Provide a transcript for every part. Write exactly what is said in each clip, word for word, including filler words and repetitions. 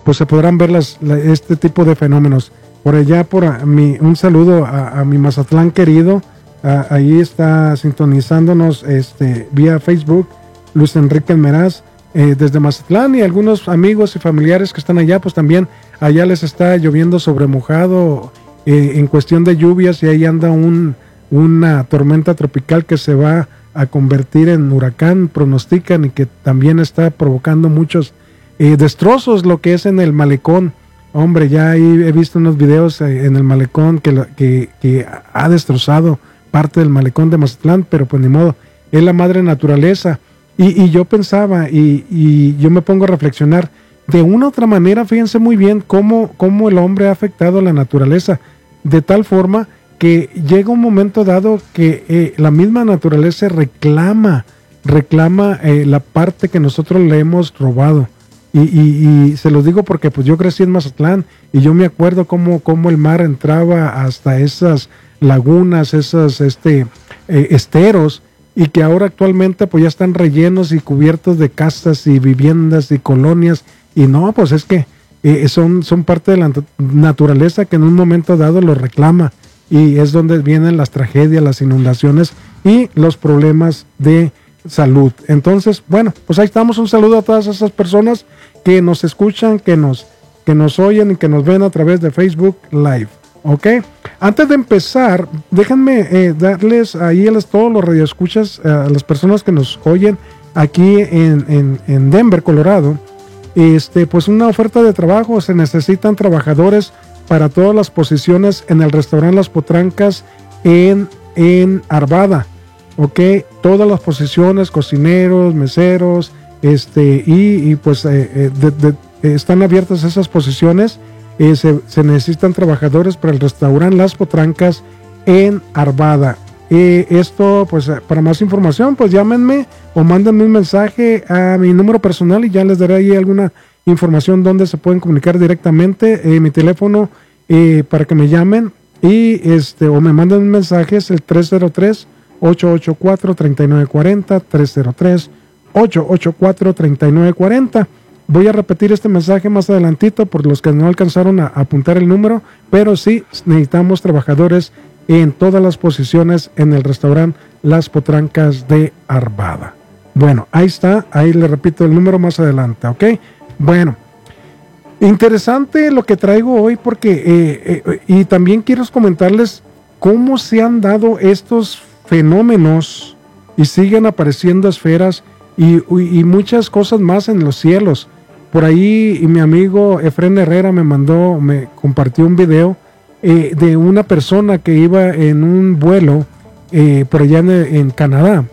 pues se podrán ver las, la, este tipo de fenómenos. Por allá, por a, mi, un saludo a, a mi Mazatlán querido, a, ahí está sintonizándonos este, vía Facebook, Luis Enrique Almeraz, eh, desde Mazatlán, y algunos amigos y familiares que están allá, pues también allá les está lloviendo sobre mojado eh, en cuestión de lluvias, y ahí anda un, una tormenta tropical que se va a convertir en huracán, pronostican, y que también está provocando muchos eh, destrozos, lo que es en el malecón. Hombre, ya ahí he visto unos videos eh, en el malecón que, lo, que, que ha destrozado parte del malecón de Mazatlán, pero pues ni modo, es la madre naturaleza. Y, y yo pensaba, y, y yo me pongo a reflexionar, de una u otra manera, fíjense muy bien cómo, cómo el hombre ha afectado a la naturaleza, de tal forma que llega un momento dado que eh, la misma naturaleza reclama, reclama eh, la parte que nosotros le hemos robado. Y, y, y se los digo porque pues yo crecí en Mazatlán, y yo me acuerdo cómo, cómo el mar entraba hasta esas lagunas, esos este, eh, esteros, y que ahora actualmente pues ya están rellenos y cubiertos de casas y viviendas y colonias, y no, pues es que eh, son, son parte de la naturaleza que en un momento dado lo reclama, y es donde vienen las tragedias, las inundaciones y los problemas de salud. Entonces, bueno, pues ahí estamos. Un saludo a todas esas personas que nos escuchan, que nos, que nos oyen y que nos ven a través de Facebook Live. ¿Ok? Antes de empezar, déjenme eh, darles ahí a las, todos los radioescuchas, eh, a las personas que nos oyen aquí en, en, en Denver, Colorado, este, pues una oferta de trabajo. Se necesitan trabajadores para todas las posiciones en el restaurante Las Potrancas en, en Arvada. Ok, todas las posiciones, cocineros, meseros, este, y, y pues eh, eh, de, de, eh, están abiertas esas posiciones. Eh, se, se necesitan trabajadores para el restaurante Las Potrancas en Arvada. Eh, esto, pues, para más información, pues llámenme o mándenme un mensaje a mi número personal, y ya les daré ahí alguna información donde se pueden comunicar directamente. Eh, mi teléfono eh, para que me llamen y este o me manden un mensaje es el tres cero tres, ocho ocho cuatro, tres nueve cuatro cero, tres cero tres, ocho ocho cuatro, tres nueve cuatro cero. Voy a repetir este mensaje más adelantito por los que no alcanzaron a apuntar el número, pero sí necesitamos trabajadores en todas las posiciones en el restaurante Las Potrancas de Arvada. Bueno, ahí está, ahí le repito el número más adelante, ¿ok? Bueno, interesante lo que traigo hoy, porque eh, eh, y también quiero comentarles cómo se han dado estos fenómenos y siguen apareciendo esferas y, y muchas cosas más en los cielos. Por ahí y mi amigo Efren Herrera me mandó, me compartió un video eh, de una persona que iba en un vuelo eh, por allá en, en Canadá,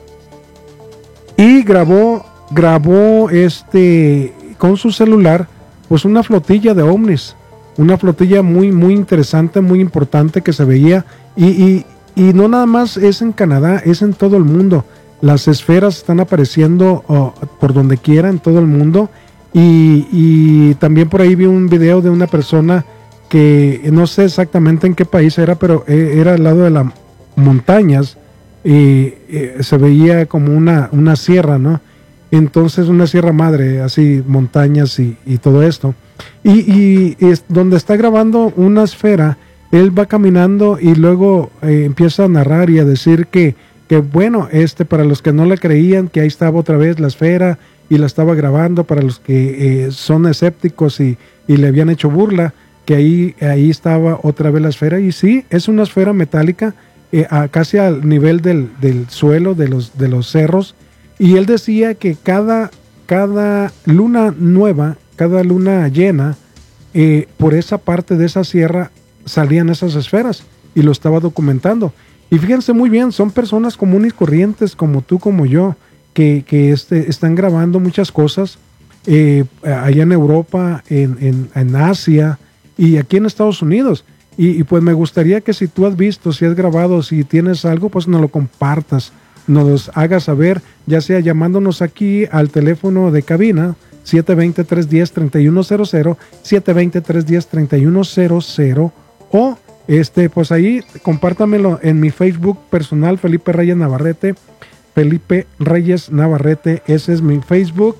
y grabó, grabó este con su celular pues una flotilla de ovnis, una flotilla muy muy interesante, muy importante que se veía, y, y, y no nada más es en Canadá, es en todo el mundo. Las esferas están apareciendo oh, por donde quiera en todo el mundo. Y, y también por ahí vi un video de una persona que no sé exactamente en qué país era, pero era al lado de las montañas, y eh, se veía como una, una sierra, ¿no? Entonces una sierra madre, así montañas y, y todo esto, y, y es donde está grabando una esfera. Él va caminando y luego eh, empieza a narrar y a decir que, que bueno, este, para los que no le creían, que ahí estaba otra vez la esfera y la estaba grabando, para los que eh, son escépticos y, y le habían hecho burla, que ahí, ahí estaba otra vez la esfera. Y sí, es una esfera metálica eh, a, casi al nivel del, del suelo de los, de los cerros. Y él decía que cada, cada luna nueva, cada luna llena, eh, por esa parte de esa sierra salían esas esferas, y lo estaba documentando. Y fíjense muy bien, son personas comunes y corrientes como tú, como yo, que, que este, están grabando muchas cosas eh, allá en Europa, en, en, en Asia y aquí en Estados Unidos. Y, y pues me gustaría que si tú has visto, si has grabado, si tienes algo, pues nos lo compartas, nos hagas saber, ya sea llamándonos aquí al teléfono de cabina siete dos cero, tres uno cero, tres uno cero cero, siete dos cero, tres uno cero, tres uno cero cero, o este, pues ahí compártamelo en mi Facebook personal, Felipe Reyes Navarrete. Felipe Reyes Navarrete, ese es mi Facebook.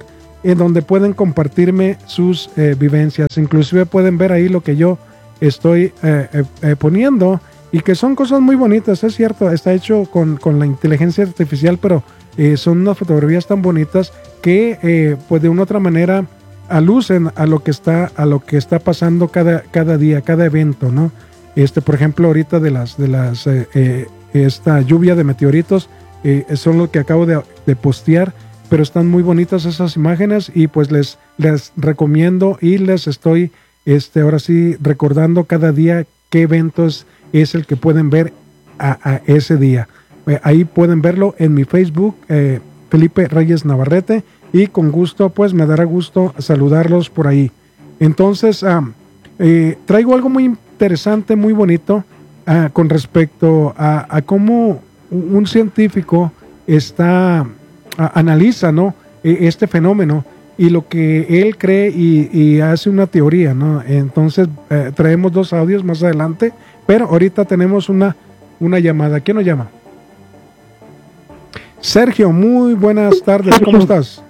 en donde pueden compartirme sus eh, vivencias. Inclusive pueden ver ahí lo que yo estoy eh, eh, eh, poniendo, y que son cosas muy bonitas, es cierto, está hecho con, con la inteligencia artificial, pero eh, son unas fotografías tan bonitas que eh, pues de una u otra manera alucen a lo que está a lo que está pasando cada, cada día, cada evento, ¿no? Este, por ejemplo, ahorita de las de las eh, eh, esta lluvia de meteoritos eh, son lo que acabo de, de postear, pero están muy bonitas esas imágenes, y pues les les recomiendo y les estoy este ahora sí recordando cada día qué eventos es el que pueden ver a, a ese día. Eh, ahí pueden verlo en mi Facebook, eh, Felipe Reyes Navarrete, y con gusto, pues me dará gusto saludarlos por ahí. Entonces, um, eh, traigo algo muy interesante, muy bonito, uh, con respecto a, a cómo un científico está, a, analiza, ¿no? este fenómeno y lo que él cree, y, y hace una teoría, ¿no? Entonces, eh, traemos dos audios más adelante, pero ahorita tenemos una, una llamada. ¿Quién nos llama? Sergio, muy buenas tardes. ¿Cómo estás?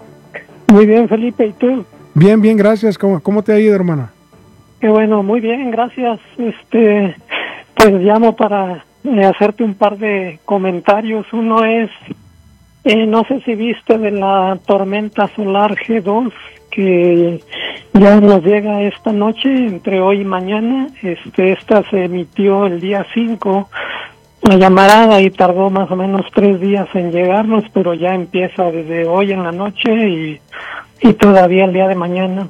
Muy bien, Felipe, ¿y tú? Bien, bien, gracias. ¿Cómo, cómo te ha ido, hermano? Qué bueno, muy bien, gracias. Este, pues llamo para eh, hacerte un par de comentarios. Uno es, eh, no sé si viste de la tormenta solar G dos, que ya nos llega esta noche, entre hoy y mañana. Este, esta se emitió el día cinco, la llamarada, y tardó más o menos tres días en llegarnos, pero ya empieza desde hoy en la noche y, y todavía el día de mañana.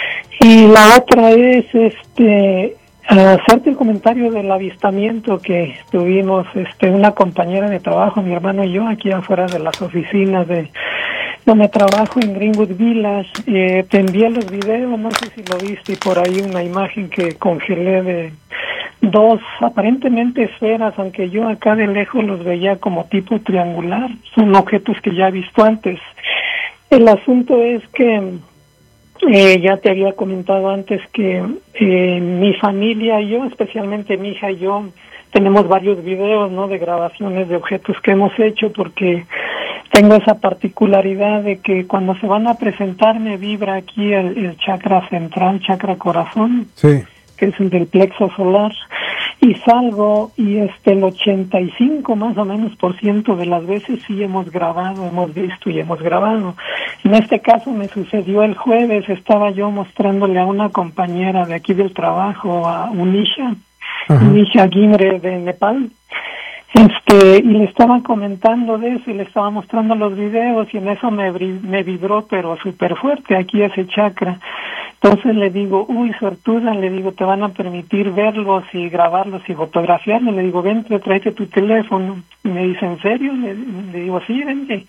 Y la otra es este hacerte el comentario del avistamiento que tuvimos, este una compañera de trabajo, mi hermano y yo, aquí afuera de las oficinas de donde trabajo en Greenwood Village. Eh, te envié los videos, no sé si lo viste, y por ahí una imagen que congelé de dos aparentemente esferas, aunque yo acá de lejos los veía como tipo triangular. Son objetos que ya he visto antes. El asunto es que eh, ya te había comentado antes que eh, mi familia y yo, especialmente mi hija y yo, tenemos varios videos, ¿no?, de grabaciones de objetos que hemos hecho, porque tengo esa particularidad de que cuando se van a presentar me vibra aquí el, el chakra central, chakra corazón. Sí. Que es el del plexo solar, y salgo, y este el ochenta y cinco más o menos por ciento de las veces sí hemos grabado, hemos visto y hemos grabado. En este caso me sucedió el jueves, estaba yo mostrándole a una compañera de aquí del trabajo, a Unisha, uh-huh. Unisha Gimre de Nepal, este, y le estaba comentando de eso, y le estaba mostrando los videos, y en eso me, me vibró, pero súper fuerte, aquí ese chakra. Entonces le digo, uy, sortuda, le digo, te van a permitir verlos y grabarlos y fotografiarlos. Le digo, vente, tráete tu teléfono. Y me dice, ¿en serio? Le, le digo, sí, vente.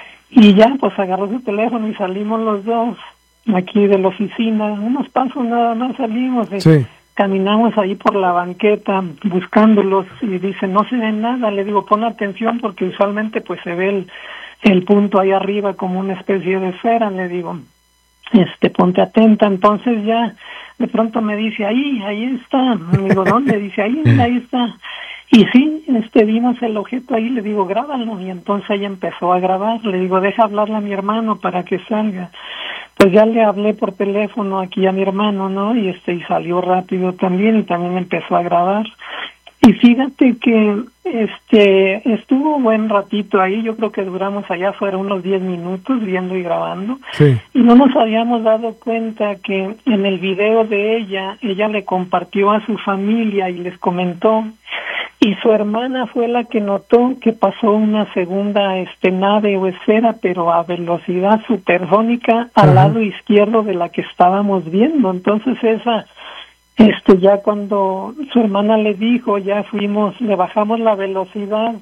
Y ya, pues agarró su teléfono y salimos los dos aquí de la oficina. Unos pasos nada más salimos. Y sí. Caminamos ahí por la banqueta buscándolos, y dice, no se ve nada. Le digo, pon atención, porque usualmente pues se ve el, el punto ahí arriba como una especie de esfera. Le digo, este, ponte atenta. Entonces ya de pronto me dice, ahí, ahí está. Le digo, ¿dónde? Dice, ahí, ahí está. Y sí, este, vimos el objeto ahí. Le digo, grábalo. Y entonces ella empezó a grabar. Le digo, deja hablarle a mi hermano para que salga. Pues ya le hablé por teléfono aquí a mi hermano, ¿no? Y este, y salió rápido también, y también empezó a grabar. Y fíjate que este estuvo buen ratito ahí. Yo creo que duramos allá fuera unos diez minutos viendo y grabando. Sí. Y no nos habíamos dado cuenta que en el video de ella, ella le compartió a su familia y les comentó, y su hermana fue la que notó que pasó una segunda este nave o esfera, pero a velocidad supersónica al uh-huh. lado izquierdo de la que estábamos viendo. Entonces esa Este, ya cuando su hermana le dijo, ya fuimos, le bajamos la velocidad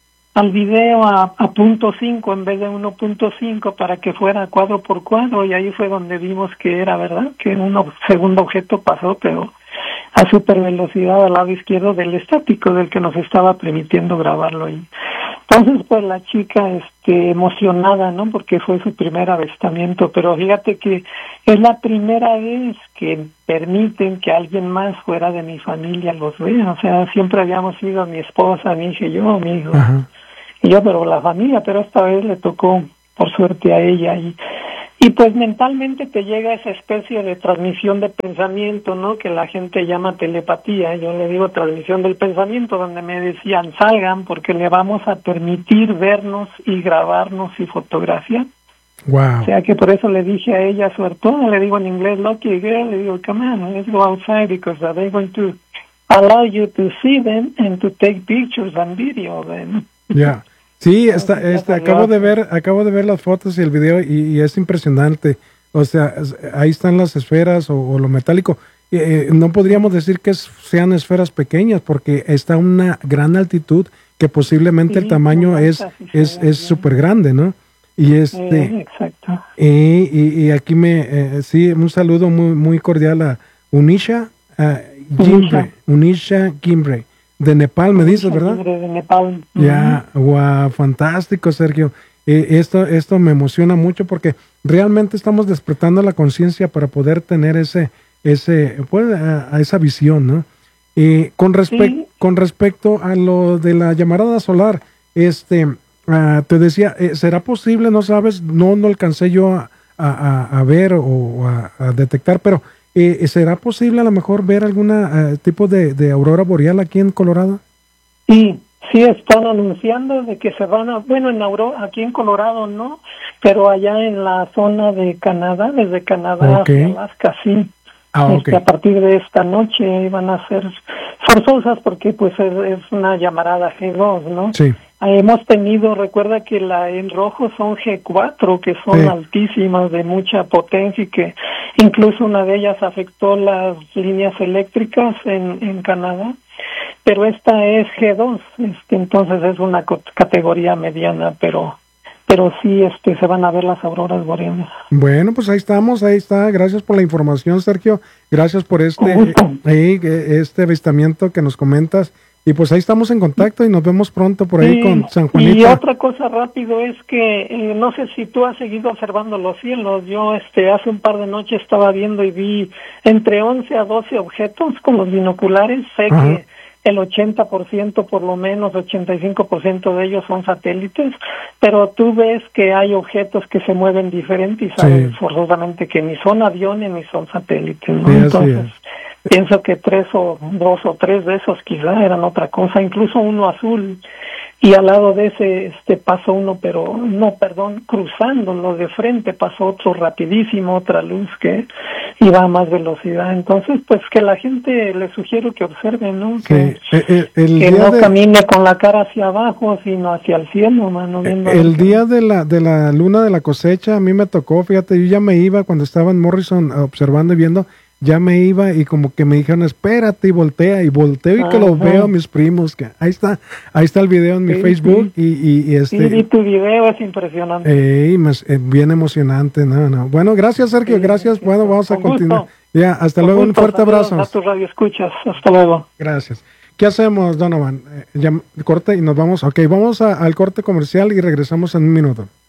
al video a, a punto cinco en vez de uno punto cinco para que fuera cuadro por cuadro, y ahí fue donde vimos que era verdad, que un ob- segundo objeto pasó, pero a super velocidad al lado izquierdo del estático, del que nos estaba permitiendo grabarlo ahí. Entonces, pues la chica, este, emocionada, ¿no? Porque fue su primer avistamiento, pero fíjate que es la primera vez que permiten que alguien más fuera de mi familia los vea. O sea, siempre habíamos sido mi esposa, mi hija y yo, mi hijo. Uh-huh. Y yo, pero la familia, pero esta vez le tocó, por suerte, a ella. Y, y pues mentalmente te llega esa especie de transmisión de pensamiento, ¿no? Que la gente llama telepatía, yo le digo transmisión del pensamiento, donde me decían salgan porque le vamos a permitir vernos y grabarnos y fotografiar. Wow. O sea que por eso le dije a ella, sobre todo le digo en inglés, lucky girl, le digo, come on, let's go outside because they're going to allow you to see them and to take pictures and video of them. Ya. Yeah. Sí, está, este, acabo de ver, acabo de ver las fotos y el video y, y es impresionante. O sea, ahí están las esferas o, o lo metálico. Eh, no podríamos decir que es, sean esferas pequeñas porque está a una gran altitud que posiblemente sí, el tamaño es es es súper grande, ¿no? Y este, eh, exacto. Y, y, y aquí me, eh, sí, un saludo muy muy cordial a Unisha uh, Gimbre, Unisha Gimbre. De Nepal, me dices, ¿verdad? De Nepal. Ya, yeah, wow, fantástico, Sergio. Eh, esto, esto me emociona mucho porque realmente estamos despertando la conciencia para poder tener ese, ese, pues, a, a esa visión, ¿no? Eh, con respecto, sí. con respecto a lo de la llamarada solar, este, uh, te decía, eh, ¿será posible? No sabes, no, no alcancé yo a, a, a ver o a, a detectar, pero Eh, ¿será posible a lo mejor ver algún uh, tipo de, de aurora boreal aquí en Colorado? Sí, sí están anunciando de que se van a, bueno, en aurora, aquí en Colorado no, pero allá en la zona de Canadá, desde Canadá okay. hacia Alaska, sí. Ah, okay. este, a partir de esta noche van a ser forzosas porque pues es, es una llamarada G dos, ¿no? Sí. Hemos tenido, recuerda que la en rojo son G cuatro, que son sí. altísimas, de mucha potencia y que incluso una de ellas afectó las líneas eléctricas en, en Canadá, pero esta es G dos, este, entonces es una categoría mediana, pero pero sí este se van a ver las auroras boreales. Bueno, pues ahí estamos, ahí está, gracias por la información, Sergio, gracias por este eh, este avistamiento que nos comentas. Y pues ahí estamos en contacto y nos vemos pronto por ahí sí, con San Juanito. Y otra cosa rápido es que eh, no sé si tú has seguido observando los cielos. Yo este hace un par de noches estaba viendo y vi entre once a doce objetos con los binoculares. Sé Ajá. que el ochenta por ciento, por lo menos ochenta y cinco por ciento de ellos son satélites, pero tú ves que hay objetos que se mueven diferente y sabes sí. forzosamente que ni son aviones ni son satélites, ¿no? Sí, Entonces pienso que tres o dos o tres de esos quizá eran otra cosa, incluso uno azul, y al lado de ese este pasó uno, pero no, perdón, cruzándolo de frente pasó otro rapidísimo, otra luz que iba a más velocidad. Entonces, pues que la gente le sugiero que observe, ¿no? Que, sí. el, el que día no de... camine con la cara hacia abajo, sino hacia el cielo, mano. El, el día de la de la luna de la cosecha a mí me tocó, fíjate, yo ya me iba cuando estaba en Morrison observando y viendo. Ya me iba y como que me dijeron, espérate y voltea, y volteo y Ajá. que lo veo a mis primos, que ahí está, ahí está el video en mi sí, sí. Facebook y, y, y este... Sí, y tu video es impresionante. Eh, eh, bien emocionante, no, no. Bueno, gracias Sergio, sí, gracias, sí, bueno, vamos a continuar. Gusto. Ya, hasta Con luego, gusto. un fuerte abrazo. A tu radio escuchas, hasta luego. Gracias. ¿Qué hacemos, Donovan? Eh, ya, corte y nos vamos, ok, vamos a, al corte comercial y regresamos en un minuto.